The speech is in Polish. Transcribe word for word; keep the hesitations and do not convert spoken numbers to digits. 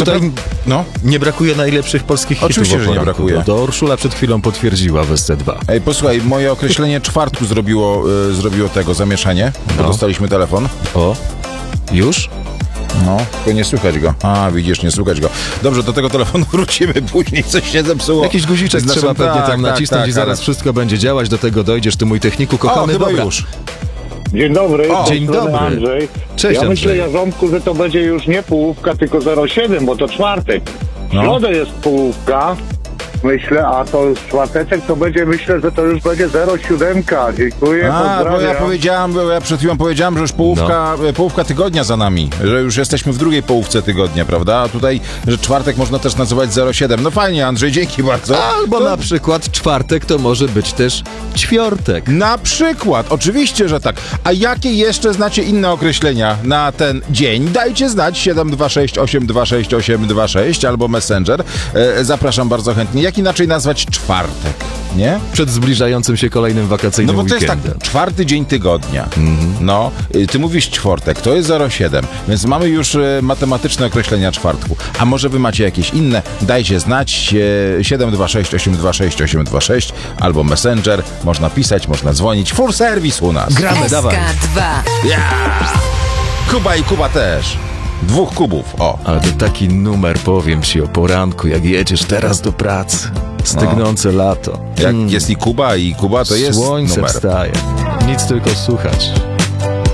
Tutaj no. nie brakuje najlepszych polskich hitów. Oczywiście, że nie brakuje. To, to Urszula przed chwilą potwierdziła w S C dwa. Ej, posłuchaj, moje określenie czwartku zrobiło, y, zrobiło tego zamieszanie, bo no. dostaliśmy telefon. O, już? No, tylko nie słychać go. A, widzisz, nie słychać go. Dobrze, do tego telefonu wrócimy później, coś się zepsuło. Jakiś guziczek Znaczy, trzeba pewnie tak, tam tak, nacisnąć tak, i zaraz ale... wszystko będzie działać, do tego dojdziesz, ty mój techniku kochany. O, chyba Dobra. już. Dzień dobry, O, dzień dobry. Andrzej. Cześć, ja Andrzej. myślę, Jarząbku, że to będzie już nie połówka, tylko zero siedem, bo to czwartek. W No. środę jest połówka, myślę, a to już czwarteczek to będzie, myślę, że to już będzie zero siedem. Dziękuję, A, bo pozdrawiam. ja powiedziałem, bo ja przed chwilą powiedziałem, że już połówka, no. połówka tygodnia za nami, że już jesteśmy w drugiej połówce tygodnia, prawda? A tutaj, że czwartek można też nazywać zero siedem. No fajnie, Andrzej, dzięki bardzo. Albo to... na przykład czwartek to może być też ćwiortek. Na przykład, oczywiście, że tak. A jakie jeszcze znacie inne określenia na ten dzień? Dajcie znać siedem dwa sześć osiem dwa sześć osiem dwa sześć albo Messenger. E, zapraszam bardzo chętnie. Jak inaczej nazwać czwartek, nie? Przed zbliżającym się kolejnym wakacyjnym No bo to jest weekendem. tak, czwarty dzień tygodnia. Mm-hmm. No, y, ty mówisz czwartek, to jest zero siedem, więc mamy już y, matematyczne określenia czwartku. A może wy macie jakieś inne? Dajcie znać y, siedem dwa sześć osiem dwa sześć osiem dwa sześć albo Messenger. Można pisać, można dzwonić. Full service u nas. Gramy, dawaj. S K dwa. Yeah! Kuba i Kuba też. Dwóch kubów, o. Ale to taki numer, powiem ci, o poranku, jak jedziesz teraz do pracy. Stygnące no. lato. Jak mm. jest i Kuba i Kuba, to jest Słońce numer. wstaje. Nic tylko słuchać.